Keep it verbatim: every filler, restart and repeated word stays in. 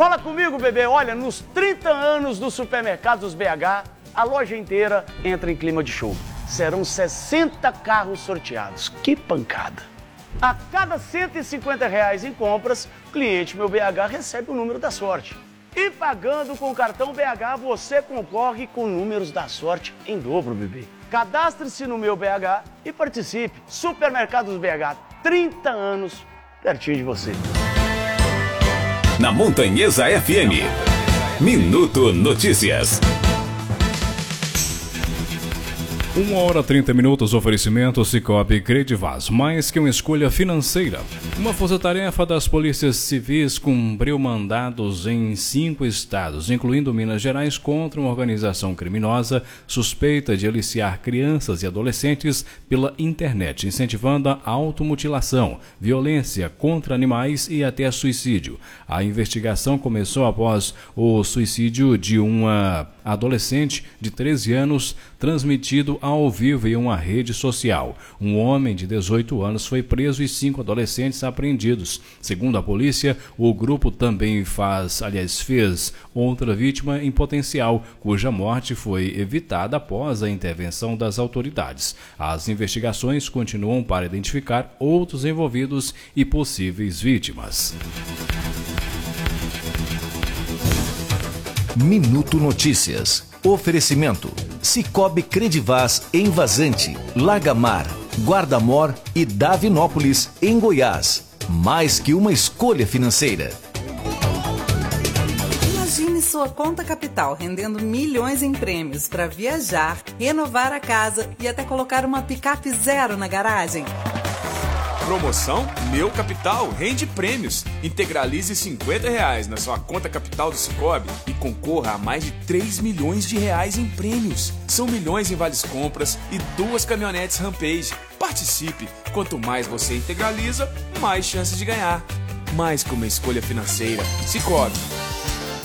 Fala comigo, bebê. Olha, nos trinta anos do Supermercados B H, a loja inteira entra em clima de show. Serão sessenta carros sorteados. Que pancada! A cada cento e cinquenta reais em compras, o cliente Meu B H recebe o número da sorte. E pagando com o cartão B H, você concorre com números da sorte em dobro, bebê. Cadastre-se no Meu B H e participe. Supermercados B H, trinta anos, pertinho de você. Na Montanhesa F M, Minuto Notícias. Uma hora e trinta minutos, oferecimento Sicoob Credivaz, mais que uma escolha financeira. Uma força-tarefa das polícias civis cumpriu mandados em cinco estados, incluindo Minas Gerais, contra uma organização criminosa suspeita de aliciar crianças e adolescentes pela internet, incentivando a automutilação, violência contra animais e até suicídio. A investigação começou após o suicídio de uma adolescente de treze anos, transmitido ao vivo em uma rede social. Um homem de dezoito anos foi preso e cinco adolescentes apreendidos. Segundo a polícia, o grupo também faz, aliás, fez outra vítima em potencial, cuja morte foi evitada após a intervenção das autoridades. As investigações continuam para identificar outros envolvidos e possíveis vítimas. Minuto Notícias. Oferecimento: Sicoob Credivaz em Vazante, Lagamar, Guarda-Mor e Davinópolis, em Goiás. Mais que uma escolha financeira. Imagine sua conta capital rendendo milhões em prêmios para viajar, renovar a casa e até colocar uma picape zero na garagem. Promoção Meu Capital rende prêmios. Integralize cinquenta reais na sua conta capital do Sicoob e concorra a mais de três milhões de reais em prêmios. São milhões em vales compras e duas caminhonetes Rampage. Participe! Quanto mais você integraliza, mais chances de ganhar. Mais que uma escolha financeira. Sicoob,